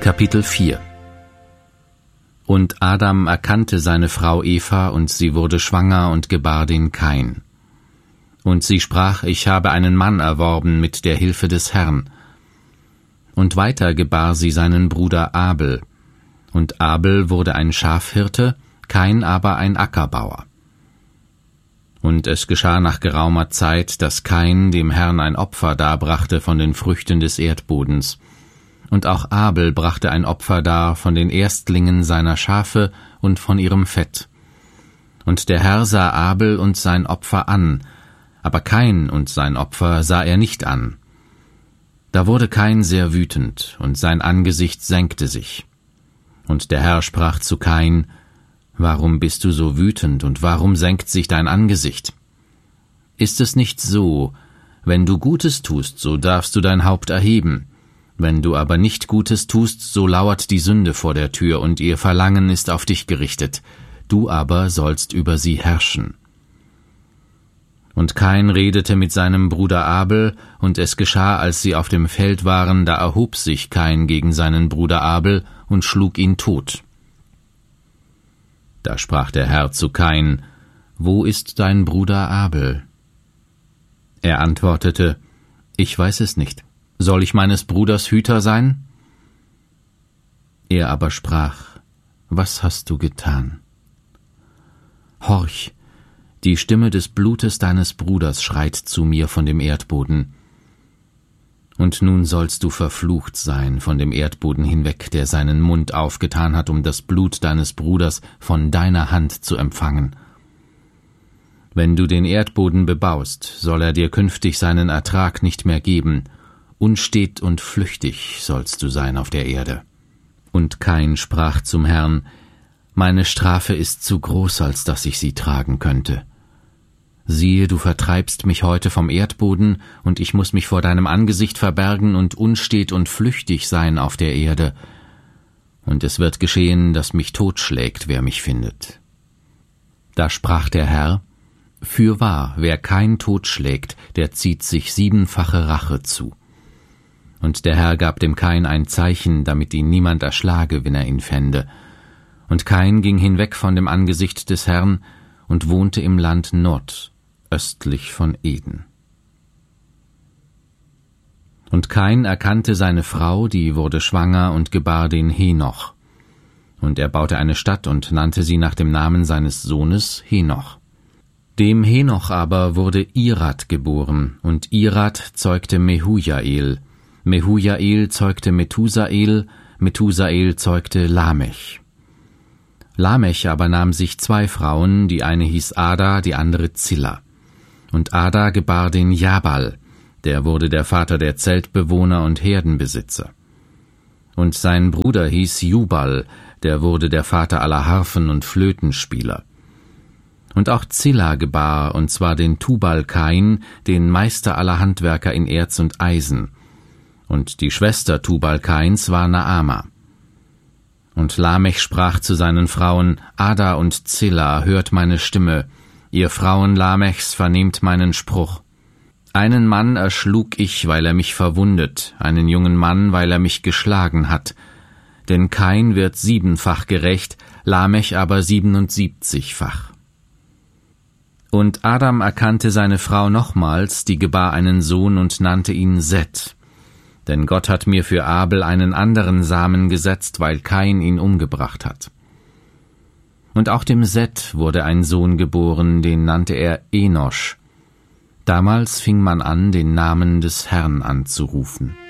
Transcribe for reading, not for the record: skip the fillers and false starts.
Kapitel 4 Und Adam erkannte seine Frau Eva, und sie wurde schwanger und gebar den Kain. Und sie sprach, ich habe einen Mann erworben mit der Hilfe des Herrn. Und weiter gebar sie seinen Bruder Abel. Und Abel wurde ein Schafhirte, Kain aber ein Ackerbauer. Und es geschah nach geraumer Zeit, dass Kain dem Herrn ein Opfer darbrachte von den Früchten des Erdbodens. Und auch Abel brachte ein Opfer dar von den Erstlingen seiner Schafe und von ihrem Fett. Und der Herr sah Abel und sein Opfer an, aber Kain und sein Opfer sah er nicht an. Da wurde Kain sehr wütend, und sein Angesicht senkte sich. Und der Herr sprach zu Kain, »Warum bist du so wütend, und warum senkt sich dein Angesicht? Ist es nicht so, wenn du Gutes tust, so darfst du dein Haupt erheben? Wenn du aber nicht Gutes tust, so lauert die Sünde vor der Tür, und ihr Verlangen ist auf dich gerichtet. Du aber sollst über sie herrschen.« Und Kain redete mit seinem Bruder Abel, und es geschah, als sie auf dem Feld waren, da erhob sich Kain gegen seinen Bruder Abel und schlug ihn tot. Da sprach der Herr zu Kain, »Wo ist dein Bruder Abel?« Er antwortete, »Ich weiß es nicht. Soll ich meines Bruders Hüter sein?« Er aber sprach, »Was hast du getan? Horch, die Stimme des Blutes deines Bruders schreit zu mir von dem Erdboden. Und nun sollst du verflucht sein von dem Erdboden hinweg, der seinen Mund aufgetan hat, um das Blut deines Bruders von deiner Hand zu empfangen. Wenn du den Erdboden bebaust, soll er dir künftig seinen Ertrag nicht mehr geben. Unstet und flüchtig sollst du sein auf der Erde.« Und Kain sprach zum Herrn, »Meine Strafe ist zu groß, als dass ich sie tragen könnte. Siehe, du vertreibst mich heute vom Erdboden, und ich muß mich vor deinem Angesicht verbergen und unstet und flüchtig sein auf der Erde. Und es wird geschehen, dass mich totschlägt, wer mich findet.« Da sprach der Herr, »Fürwahr, wer Kain totschlägt, der zieht sich 7-fache Rache zu.« Und der Herr gab dem Kain ein Zeichen, damit ihn niemand erschlage, wenn er ihn fände. Und Kain ging hinweg von dem Angesicht des Herrn und wohnte im Land Nod, östlich von Eden. Und Kain erkannte seine Frau, die wurde schwanger und gebar den Henoch. Und er baute eine Stadt und nannte sie nach dem Namen seines Sohnes Henoch. Dem Henoch aber wurde Irad geboren, und Irad zeugte Mehujael. Mehujael zeugte Methusael, Methusael zeugte Lamech. Lamech aber nahm sich 2 Frauen, die eine hieß Ada, die andere Zilla. Und Ada gebar den Jabal, der wurde der Vater der Zeltbewohner und Herdenbesitzer. Und sein Bruder hieß Jubal, der wurde der Vater aller Harfen und Flötenspieler. Und auch Zilla gebar, und zwar den Tubal-Kain, den Meister aller Handwerker in Erz und Eisen. Und die Schwester Tubal-Kains war Naama. Und Lamech sprach zu seinen Frauen, Ada und Zilla, hört meine Stimme, ihr Frauen Lamechs, vernehmt meinen Spruch. Einen Mann erschlug ich, weil er mich verwundet, einen jungen Mann, weil er mich geschlagen hat. Denn Kain wird 7-fach gerecht, Lamech aber 77-fach. Und Adam erkannte seine Frau nochmals, die gebar einen Sohn und nannte ihn Set. Denn Gott hat mir für Abel einen anderen Samen gesetzt, weil Kain ihn umgebracht hat. Und auch dem Set wurde ein Sohn geboren, den nannte er Enosch. Damals fing man an, den Namen des Herrn anzurufen.